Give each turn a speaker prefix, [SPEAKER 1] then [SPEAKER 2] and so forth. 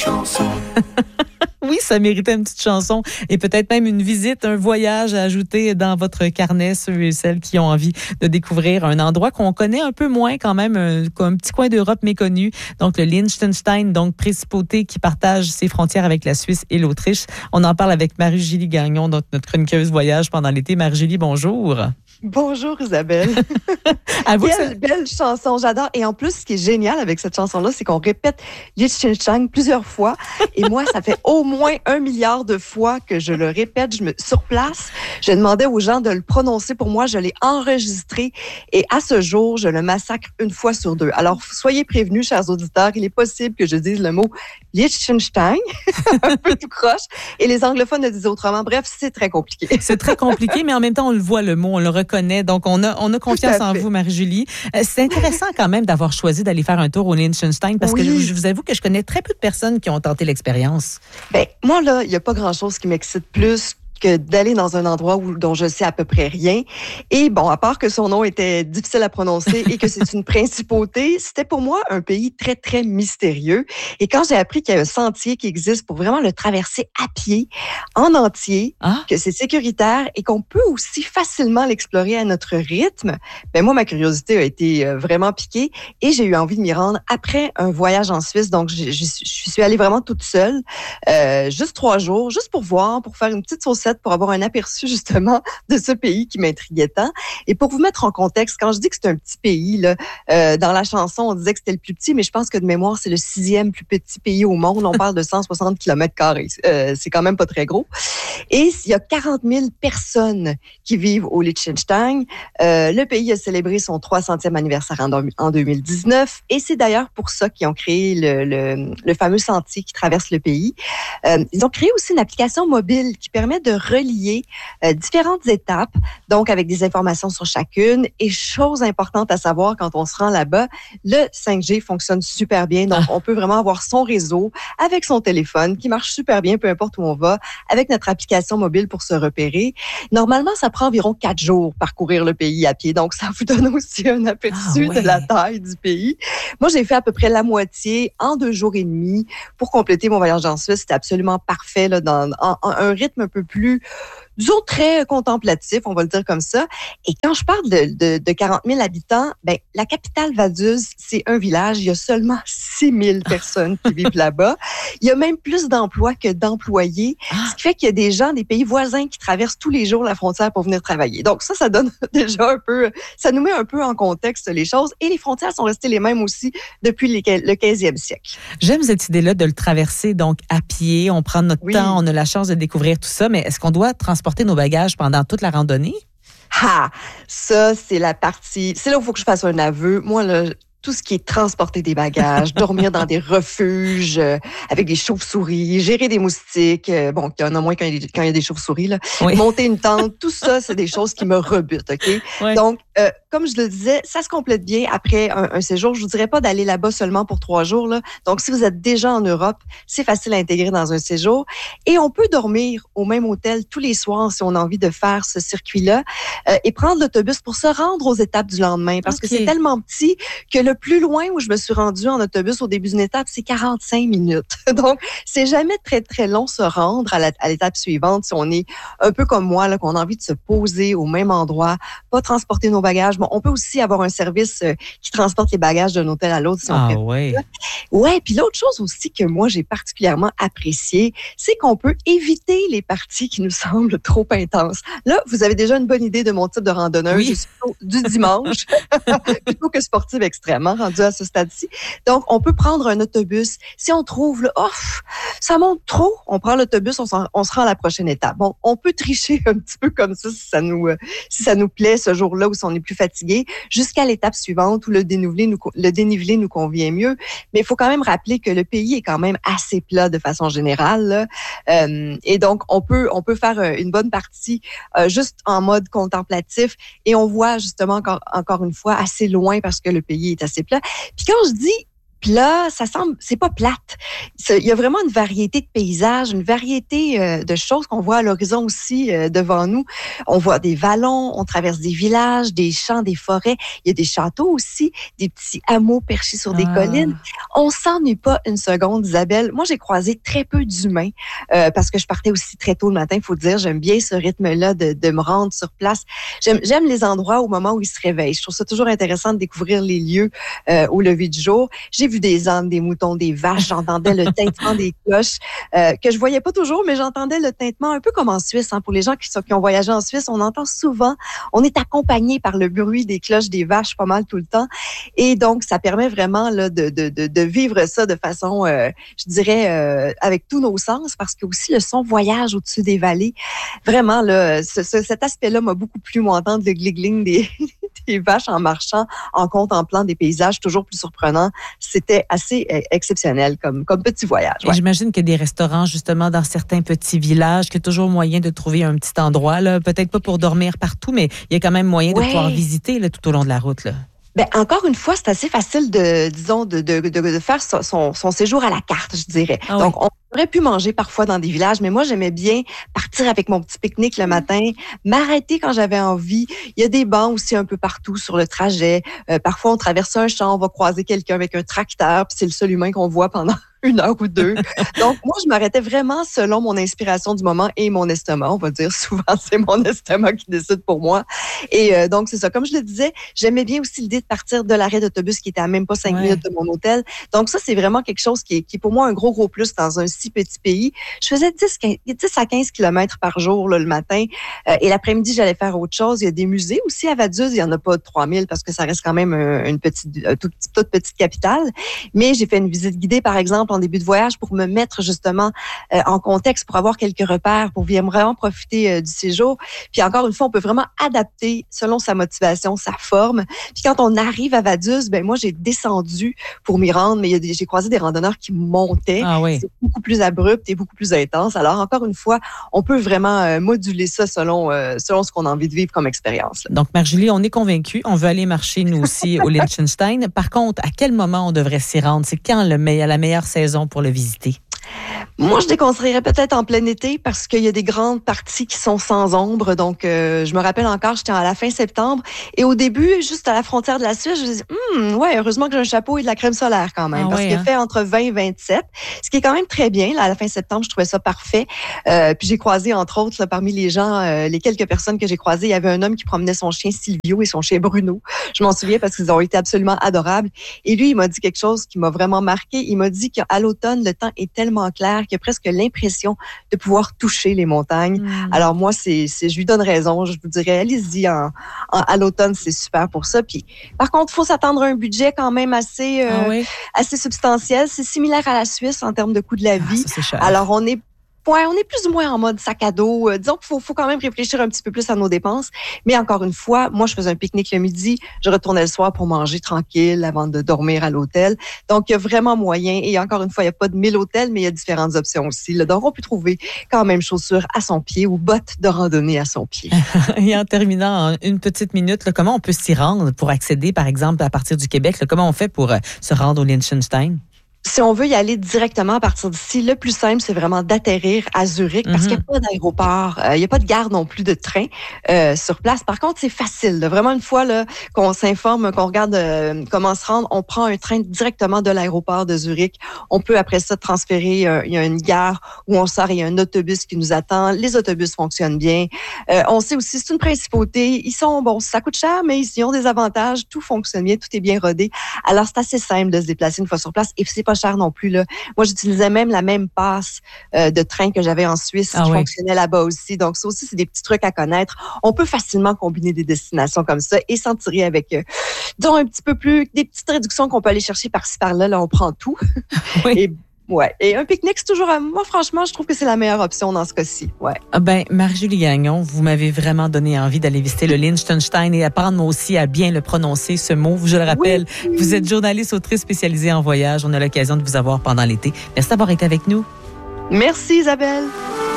[SPEAKER 1] chanson.
[SPEAKER 2] Oui, ça méritait une petite chanson et peut-être même une visite, un voyage à ajouter dans votre carnet, ceux et celles qui ont envie de découvrir un endroit qu'on connaît un peu moins quand même, un petit coin d'Europe méconnu. Donc, le Liechtenstein, donc principauté qui partage ses frontières avec la Suisse et l'Autriche. On en parle avec Marie-Julie Gagnon, notre chroniqueuse voyage pendant l'été. Marie-Julie, bonjour.
[SPEAKER 3] Bonjour Isabelle.
[SPEAKER 2] À vous,
[SPEAKER 3] Quelle belle chanson, j'adore. Et en plus, ce qui est génial avec cette chanson-là, c'est qu'on répète Liechtenstein plusieurs fois. Et moi, ça fait au moins 1 milliard de fois que je le répète. Sur place, je demandais aux gens de le prononcer pour moi. Je l'ai enregistré. Et à ce jour, je le massacre une fois sur 2. Alors, soyez prévenus, chers auditeurs, il est possible que je dise le mot Liechtenstein, un peu tout croche. Et les anglophones le disent autrement. Bref, c'est très compliqué.
[SPEAKER 2] C'est très compliqué, mais en même temps, on le voit, le mot, on le reconnaît. Donc, on a confiance en vous, Marie-Julie. C'est intéressant quand même d'avoir choisi d'aller faire un tour au Liechtenstein parce que je vous avoue que je connais très peu de personnes qui ont tenté l'expérience.
[SPEAKER 3] Ben, moi, là, il n'y a pas grand-chose qui m'excite plus que d'aller dans un endroit dont je sais à peu près rien. Et bon, à part que son nom était difficile à prononcer et que c'est une principauté, c'était pour moi un pays très, très mystérieux. Et quand j'ai appris qu'il y a un sentier qui existe pour vraiment le traverser à pied, en entier, que c'est sécuritaire et qu'on peut aussi facilement l'explorer à notre rythme, ben moi, ma curiosité a été vraiment piquée et j'ai eu envie de m'y rendre après un voyage en Suisse. Donc, je suis allée vraiment toute seule, juste 3 jours, juste pour voir, pour faire une petite saucette, pour avoir un aperçu justement de ce pays qui m'intriguait tant. Et pour vous mettre en contexte, quand je dis que c'est un petit pays, là, dans la chanson, on disait que c'était le plus petit, mais je pense que de mémoire, c'est le 6e plus petit pays au monde. On parle de 160 km². C'est quand même pas très gros. Et il y a 40 000 personnes qui vivent au Liechtenstein. Le pays a célébré son 300e anniversaire en 2019. Et c'est d'ailleurs pour ça qu'ils ont créé le fameux sentier qui traverse le pays. Ils ont créé aussi une application mobile qui permet de relier différentes étapes, donc avec des informations sur chacune. Et chose importante à savoir quand on se rend là-bas, le 5G fonctionne super bien. Donc, on peut vraiment avoir son réseau avec son téléphone qui marche super bien, peu importe où on va, avec notre application mobile pour se repérer. Normalement, ça prend environ 4 jours parcourir le pays à pied. Donc, ça vous donne aussi un aperçu de la taille du pays. Moi, j'ai fait à peu près la moitié en 2 jours et demi pour compléter mon voyage en Suisse. C'était absolument parfait, là, dans un rythme un peu plus, disons, très contemplatif, on va le dire comme ça. Et quand je parle de 40 000 habitants, ben, la capitale Vaduz, c'est un village. Il y a seulement 6 000 personnes qui vivent là-bas. Il y a même plus d'emplois que d'employés, ce qui fait qu'il y a des gens des pays voisins qui traversent tous les jours la frontière pour venir travailler. Donc ça donne déjà un peu, ça nous met un peu en contexte les choses. Et les frontières sont restées les mêmes aussi depuis le 15e siècle.
[SPEAKER 2] J'aime cette idée-là de le traverser donc à pied. On prend notre temps, on a la chance de découvrir tout ça, mais est-ce qu'on doit transporter nos bagages pendant toute la randonnée?
[SPEAKER 3] Ça, c'est la partie... C'est là où il faut que je fasse un aveu. Moi, là, tout ce qui est transporter des bagages, dormir dans des refuges avec des chauves-souris, gérer des moustiques, bon, il y en a moins quand il y a des chauves-souris, là. Monter une tente, tout ça, c'est des choses qui me rebutent, OK? Donc, comme je le disais, ça se complète bien après un séjour. Je vous dirais pas d'aller là-bas seulement pour 3 jours, là. Donc, si vous êtes déjà en Europe, c'est facile à intégrer dans un séjour. Et on peut dormir au même hôtel tous les soirs si on a envie de faire ce circuit-là et prendre l'autobus pour se rendre aux étapes du lendemain. Parce que c'est tellement petit que le plus loin où je me suis rendue en autobus au début d'une étape, c'est 45 minutes. Donc, c'est jamais très, très long se rendre à l'étape suivante si on est un peu comme moi, là, qu'on a envie de se poser au même endroit, pas transporter nos bagages. Bon, on peut aussi avoir un service qui transporte les bagages d'un hôtel à l'autre si on fait ça. Ouais, puis l'autre chose aussi que moi, j'ai particulièrement apprécié, c'est qu'on peut éviter les parties qui nous semblent trop intenses. Là, vous avez déjà une bonne idée de mon type de randonneuse. Je suis du dimanche, plutôt que sportive extrêmement rendu à ce stade-ci. Donc, on peut prendre un autobus. Si on trouve, là, ça monte trop, on prend l'autobus, on se rend à la prochaine étape. Bon, on peut tricher un petit peu comme ça si ça nous plaît ce jour-là ou si on est plus fatigué, jusqu'à l'étape suivante où le dénivelé nous convient mieux. Mais il faut quand même rappeler que le pays est quand même assez plat de façon générale, là. Et donc, on peut faire une bonne partie juste en mode contemplatif et on voit justement encore une fois assez loin parce que le pays est assez plat. Puis quand je dis plat, c'est pas plate. Il y a vraiment une variété de paysages, une variété de choses qu'on voit à l'horizon aussi devant nous. On voit des vallons, on traverse des villages, des champs, des forêts. Il y a des châteaux aussi, des petits hameaux perchés sur des collines. On s'ennuie pas une seconde, Isabelle. Moi, j'ai croisé très peu d'humains parce que je partais aussi très tôt le matin, il faut dire. J'aime bien ce rythme-là de me rendre sur place. J'aime les endroits au moment où ils se réveillent. Je trouve ça toujours intéressant de découvrir les lieux au lever du jour. J'ai vu des ânes, des moutons, des vaches. J'entendais le tintement des cloches que je voyais pas toujours, mais j'entendais le tintement un peu comme en Suisse. Pour les gens qui ont voyagé en Suisse, on entend souvent, on est accompagné par le bruit des cloches des vaches pas mal tout le temps. Et donc, ça permet vraiment là, de vivre ça de façon, je dirais, avec tous nos sens, parce que aussi le son voyage au-dessus des vallées. Vraiment, là, cet aspect-là m'a beaucoup plu, moi, entendre le gligling des vaches en marchant, en contemplant des paysages toujours plus surprenants. C'était assez exceptionnel comme petit voyage. Ouais.
[SPEAKER 2] J'imagine qu'il y a des restaurants, justement, dans certains petits villages, qu'il y a toujours moyen de trouver un petit endroit, là, peut-être pas pour dormir partout, mais il y a quand même moyen de pouvoir visiter là, tout au long de la route. Là.
[SPEAKER 3] Ben, encore une fois, c'est assez facile de faire son séjour à la carte, je dirais. Donc, on aurait pu manger parfois dans des villages, mais moi, j'aimais bien partir avec mon petit pique-nique le matin, m'arrêter quand j'avais envie. Il y a des bancs aussi un peu partout sur le trajet. Parfois, on traverse un champ, on va croiser quelqu'un avec un tracteur, puis c'est le seul humain qu'on voit pendant 1 heure ou 2. Donc, moi, je m'arrêtais vraiment selon mon inspiration du moment et mon estomac. On va dire souvent, c'est mon estomac qui décide pour moi. Et donc, c'est ça. Comme je le disais, j'aimais bien aussi l'idée de partir de l'arrêt d'autobus qui était à même pas 5 minutes de mon hôtel. Donc, ça, c'est vraiment quelque chose qui est pour moi un gros plus dans un si petit pays. Je faisais 10 à 15 kilomètres par jour là, le matin. Et l'après-midi, j'allais faire autre chose. Il y a des musées aussi à Vaduz. Il n'y en a pas 3000 parce que ça reste quand même une toute petite capitale. Mais j'ai fait une visite guidée, par exemple, en début de voyage pour me mettre justement en contexte, pour avoir quelques repères, pour vraiment profiter du séjour. Puis encore une fois, on peut vraiment adapter selon sa motivation, sa forme. Puis quand on arrive à Vaduz, ben moi, j'ai descendu pour m'y rendre, mais j'ai croisé des randonneurs qui montaient. C'est beaucoup plus abrupt et beaucoup plus intense. Alors encore une fois, on peut vraiment moduler ça selon ce qu'on a envie de vivre comme expérience.
[SPEAKER 2] Donc, Marjulie, on est convaincus. On veut aller marcher, nous aussi, au Liechtenstein. Par contre, à quel moment on devrait s'y rendre? C'est quand la meilleure saison pour le visiter?
[SPEAKER 3] Moi, je déconseillerais peut-être en plein été parce qu'il y a des grandes parties qui sont sans ombre. Donc, je me rappelle encore, j'étais à la fin septembre et au début, juste à la frontière de la Suisse, je me dis, heureusement que j'ai un chapeau et de la crème solaire quand même. Parce qu'il fait entre 20 et 27, ce qui est quand même très bien. Là, à la fin septembre, je trouvais ça parfait. Puis j'ai croisé, entre autres, là, parmi les gens, les quelques personnes que j'ai croisées, il y avait un homme qui promenait son chien Silvio et son chien Bruno. Je m'en souviens parce qu'ils ont été absolument adorables. Et lui, il m'a dit quelque chose qui m'a vraiment marqué. Il m'a dit qu'à l'automne, le temps est tellement clair qu'il y a presque l'impression de pouvoir toucher les montagnes. Alors moi, je lui donne raison. Je vous dirais, allez-y à l'automne, c'est super pour ça. Puis, par contre, il faut s'attendre à un budget quand même assez substantiel. C'est similaire à la Suisse en termes de coût de la vie.
[SPEAKER 2] Ça, c'est cher.
[SPEAKER 3] Alors, on est plus ou moins en mode sac à dos. Disons qu'il faut quand même réfléchir un petit peu plus à nos dépenses. Mais encore une fois, moi, je faisais un pique-nique le midi. Je retournais le soir pour manger tranquille avant de dormir à l'hôtel. Donc, il y a vraiment moyen. Et encore une fois, il n'y a pas de 1000 hôtels, mais il y a différentes options aussi. Là. Donc, on peut trouver quand même chaussures à son pied ou bottes de randonnée à son pied.
[SPEAKER 2] Et en terminant, en une petite minute, là, comment on peut s'y rendre pour accéder, par exemple, à partir du Québec? Là, comment on fait pour se rendre au Liechtenstein?
[SPEAKER 3] Si on veut y aller directement à partir d'ici, le plus simple, c'est vraiment d'atterrir à Zurich parce qu'il n'y a pas d'aéroport, il n'y a pas de gare non plus de train sur place. Par contre, c'est facile. Là. Vraiment, une fois là, qu'on s'informe, qu'on regarde comment se rendre, on prend un train directement de l'aéroport de Zurich. On peut après ça transférer, il y a une gare où on sort, il y a un autobus qui nous attend. Les autobus fonctionnent bien. On sait aussi, c'est une principauté. Ils sont, ça coûte cher, mais ils ont des avantages. Tout fonctionne bien, tout est bien rodé. Alors, c'est assez simple de se déplacer une fois sur place et c'est pas cher non plus. Là. Moi, j'utilisais même la même passe de train que j'avais en Suisse qui fonctionnait là-bas aussi. Donc, ça aussi, c'est des petits trucs à connaître. On peut facilement combiner des destinations comme ça et s'en tirer avec, disons, un petit peu plus, des petites réductions qu'on peut aller chercher par-ci, par-là. Là, on prend tout. Et un pique-nique, c'est toujours... Moi, franchement, je trouve que c'est la meilleure option dans ce cas-ci. Ouais.
[SPEAKER 2] Marjulie Gagnon, vous m'avez vraiment donné envie d'aller visiter le Liechtenstein et apprendre moi aussi à bien le prononcer, ce mot. Je le rappelle, vous êtes journaliste, autrice spécialisée en voyage. On a l'occasion de vous avoir pendant l'été. Merci d'avoir été avec nous.
[SPEAKER 3] Merci, Isabelle.